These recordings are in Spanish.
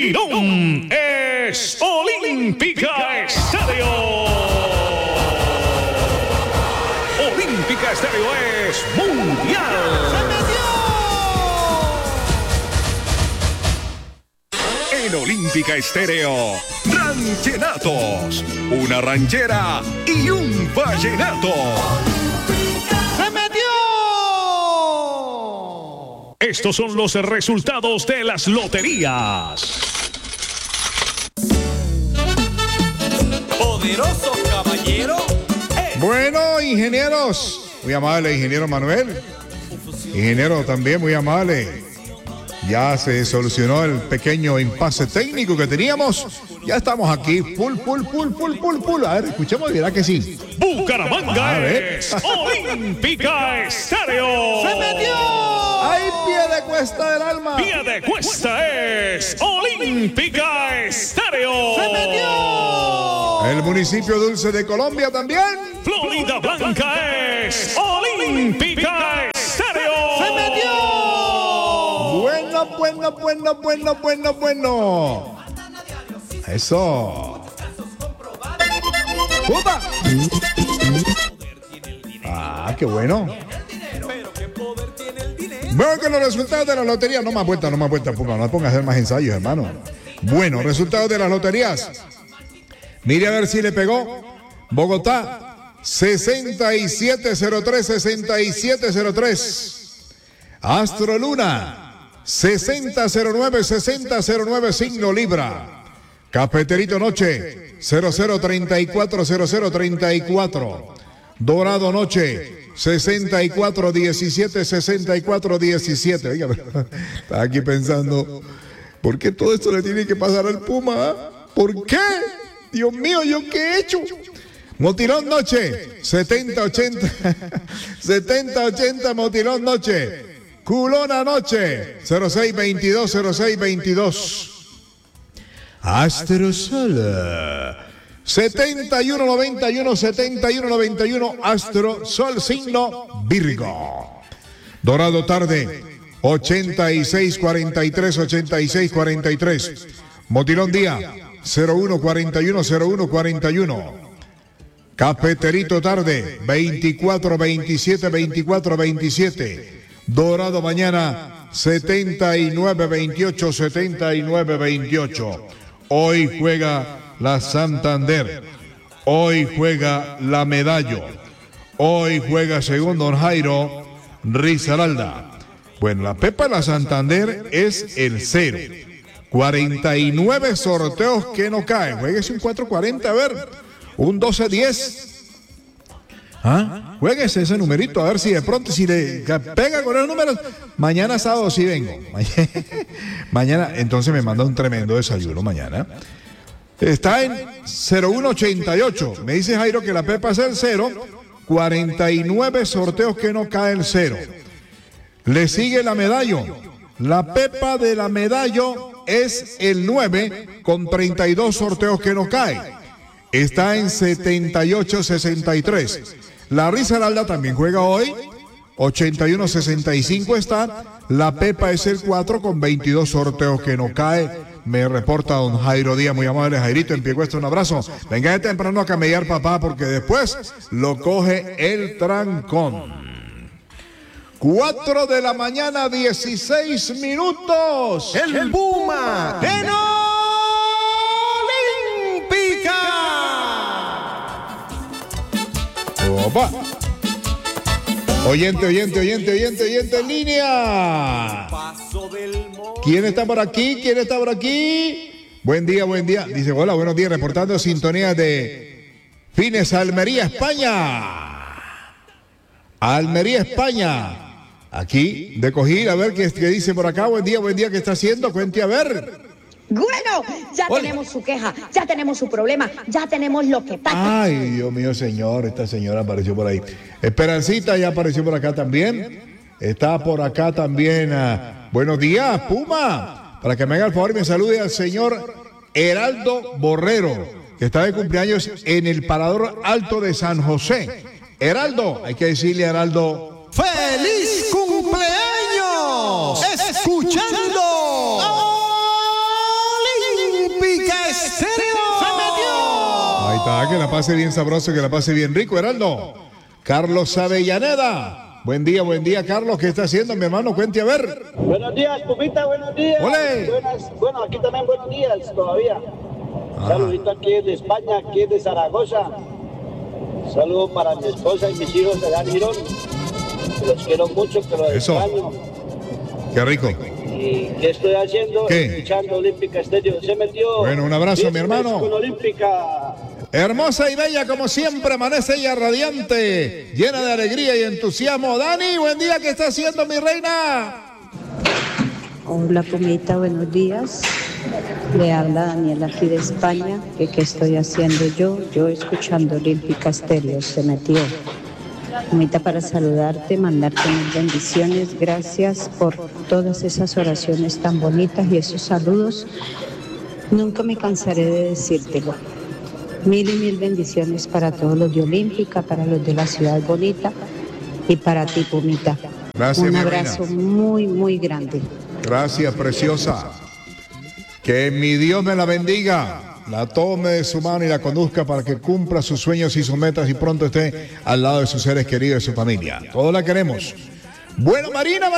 tirón es Olímpica Estéreo. Olímpica Estéreo es mundial. En Olímpica Estéreo, ranchenatos, una ranchera y un vallenato. ¡Se metió! Estos son los resultados de las loterías. Poderoso caballero. Bueno, ingenieros, muy amable, ingeniero Manuel. Ingeniero también muy amable. Ya se solucionó el pequeño impasse técnico que teníamos. Ya estamos aquí, full. A ver, escuchemos y dirá que sí. Bucaramanga es Olímpica Estéreo. ¡Se metió! ¡Ay, pie de cuesta del alma! Pie de cuesta es Olímpica Estéreo. ¡Se metió! El municipio Dulce de Colombia también. Florida Blanca es Olímpica Estéreo. ¡Se metió! Bueno. Eso. ¡Opa! Ah, qué bueno. Bueno, que los resultados de la lotería. No más vueltas, Puma. No pongas a hacer más ensayos, hermano. Bueno, resultados de las loterías. Mire a ver si le pegó. Bogotá, 6703. Astro Luna, 6009, signo Libra. Cafeterito Noche, 0034. Dorado Noche, 6417. Oiga, estaba aquí pensando, ¿por qué todo esto le tiene que pasar al Puma? ¿Por qué? Dios mío, ¿yo qué he hecho? Motilón Noche, 7080, Motilón Noche. Culona Noche, 0622. Astro Sol, 7191, Astro Sol, signo Virgo. Dorado Tarde, 8643. Motilón Día, 0141. Cafeterito Tarde, 2427. Dorado Mañana, 7928. Hoy juega la Santander. Hoy juega la Medallo. Hoy juega, según don Jairo, Risaralda. Bueno, la Pepa de la Santander es el 0. 49 sorteos que no caen. Jueguese un 440, a ver. Un 12-10. ¿Ah? Jueguese ese numerito, a ver si de pronto, si le pega con esos números. Mañana sábado sí vengo. Mañana, entonces me manda un tremendo desayuno mañana. Está en 0188. Me dice Jairo que la Pepa es el 0. 49 sorteos que no cae el 0. Le sigue la Medallo. La Pepa de la Medallo es el 9 con 32 sorteos que no cae. Está en 7863. La Risaralda también juega hoy. 8165 está. La Pepa es el 4 con 22 sorteos que no cae. Me reporta don Jairo Díaz, muy amable. Jairito, en pie cuesta, un abrazo. Venga de temprano a camellar, papá, porque después lo coge el trancón. 4 de la mañana, 16 minutos. El Puma en Olímpica. Opa. Oyente en línea. ¿Quién está por aquí? Buen día. Dice, hola, buenos días, reportando sintonía de Fines, Almería, España. Aquí, de Cojín, a ver qué dice por acá. Buen día, ¿qué está haciendo? Cuente a ver. Bueno, ya Hola. tenemos su queja, ya tenemos su problema, ya tenemos lo que pasa. Ay, Dios mío, señor, esta señora apareció por ahí. Esperancita ya apareció por acá también. Está por acá también. Buenos días, Puma. Para que me haga el favor y me salude al señor Heraldo Borrero, que está de cumpleaños en el Parador Alto de San José. Heraldo, hay que decirle a Heraldo, ¡feliz cumpleaños! Escuchando Estéreo se metió. Ahí está, que la pase bien sabroso, que la pase bien rico, Heraldo. Carlos Avellaneda. Buen día, Carlos. ¿Qué está haciendo, mi hermano? Cuente a ver. Buenos días, Pupita, buenos días. ¡Ole! Bueno, aquí también buenos días todavía. Saludito aquí de España, aquí de Zaragoza. Saludo para mi esposa y mis hijos allá en Girón. Los quiero mucho, que los Eso. extraño. Qué rico. ¿Y qué estoy haciendo? ¿Qué? Escuchando Olímpica Estéreo. Se metió. Bueno, un abrazo, mi hermano. Con Olímpica. Hermosa y bella como siempre, amanece ella radiante, llena de alegría y entusiasmo. Dani, buen día, ¿qué está haciendo, mi reina? Hola, Pumita, buenos días. Le habla Daniela aquí de España. ¿Qué estoy haciendo yo? Yo escuchando Olímpica Estéreo, se metió. Pumita, para saludarte, mandarte mil bendiciones. Gracias por todas esas oraciones tan bonitas y esos saludos. Nunca me cansaré de decírtelo. Mil y mil bendiciones para todos los de Olímpica, para los de la Ciudad Bonita y para ti, Pumita. Gracias, Un mi abrazo reina. muy, muy grande. Gracias, preciosa. Que mi Dios me la bendiga, la tome de su mano y la conduzca para que cumpla sus sueños y sus metas y pronto esté al lado de sus seres queridos y su familia. Todos la queremos. Bueno, Marina.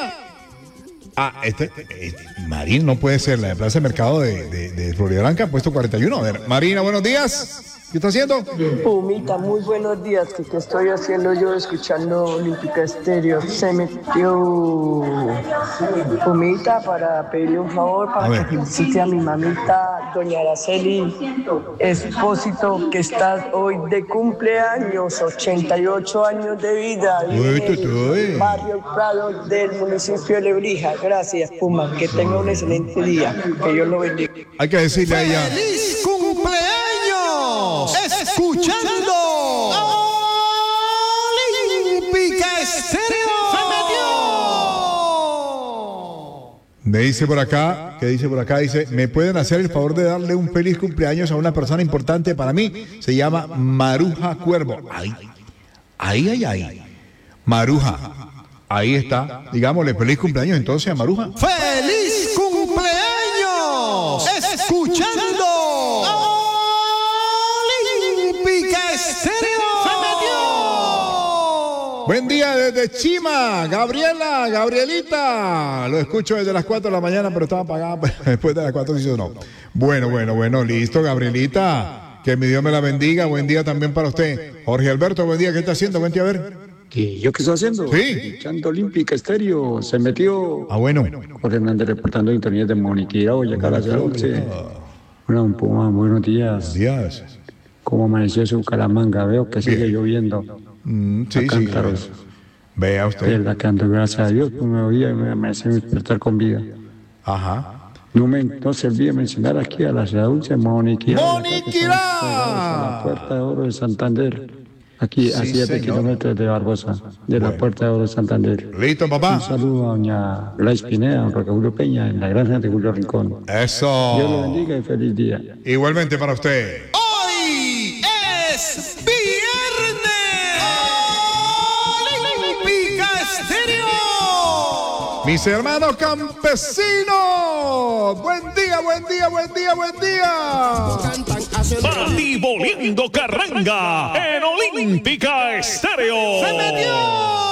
Marina no puede ser, la de Plaza de Mercado de Florida Blanca, puesto 41. A ver, Marina, buenos días. ¿Qué está haciendo? Pumita, muy buenos días. ¿Qué estoy haciendo yo escuchando Olímpica Estéreo? Se metió Pumita para pedirle un favor A para ver. que felicite a mi mamita, doña Araceli Espósito, que está hoy de cumpleaños, 88 años de vida. Uy, Vive en tutuy. el barrio Prado del municipio de Lebrija. Gracias, Puma. Que tenga un excelente día. Que Dios lo bendiga. Hay que decirle a ella. ¡Feliz cumpleaños! Escuchando Olímpica Estéreo se metió. Me dice por acá, ¿qué dice por acá? Dice, ¿me pueden hacer el favor de darle un feliz cumpleaños a una persona importante para mí? Se llama Maruja Cuervo. Ay. Maruja. Ahí está. Digámosle feliz cumpleaños entonces a Maruja. ¡Feliz cumpleaños! Escuchando Olímpica Estéreo se metió. Buen día desde Chima, Gabrielita. Lo escucho desde las 4 de la mañana, pero estaba apagada después de las 4 y no. Bueno, listo, Gabrielita. Que mi Dios me la bendiga. Buen día también para usted. Jorge Alberto, buen día. ¿Qué está haciendo? Vente a ver. ¿Yo qué estoy haciendo? Sí. Escuchando Olímpica Estéreo, se metió. Bueno. Jorge Hernández reportando internet de Moniquira, Boyacá, la ciudad dulce. Hola, un Puma, buenos días. Días. ¿Cómo amaneció su Calamanga? Veo que sigue Bien. lloviendo. Sí, A cántaros. Vea Es usted. la que ando, gracias a Dios, pues me oía y me amaneció despertar con vida. Ajá. No se olvide mencionar aquí a la ciudad dulce, Moniquira. ¡Moniquirá! A la Puerta de Oro de Santander. Aquí a Sí, 7 señor. kilómetros de Barbosa, de la Puerta de Oro de Santander. Listo, papá. Un saludo a doña Blas Pineda, a don Roque Julio Peña, en la granja de Julio Rincón. Eso. Dios lo bendiga y feliz día. Igualmente para usted. Hoy es viernes. Olímpica Estéreo. Mis hermanos campesinos. Buen día. Patiboliendo Carranga en Olímpica Estéreo. Se metió.